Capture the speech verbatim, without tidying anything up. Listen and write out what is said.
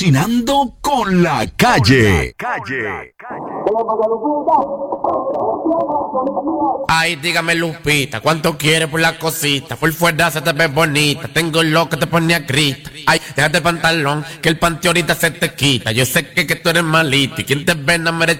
Cocinando con la calle. Con la calle. Ay, dígame Lupita, ¿cuánto quieres por la cosita? Por fuera se te ve bonita, tengo lo que te pone a grita. Ay, déjate el pantalón, que el panty ahorita se te quita. Yo sé que, que tú eres malito y quien te ve no merece